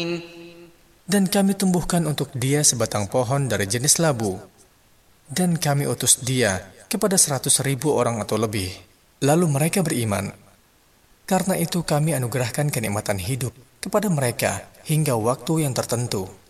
Dan kami tumbuhkan untuk dia sebatang pohon dari jenis labu. Dan kami utus dia kepada 100.000 orang atau lebih. Lalu mereka beriman. Karena itu kami anugerahkan kenikmatan hidup kepada mereka hingga waktu yang tertentu.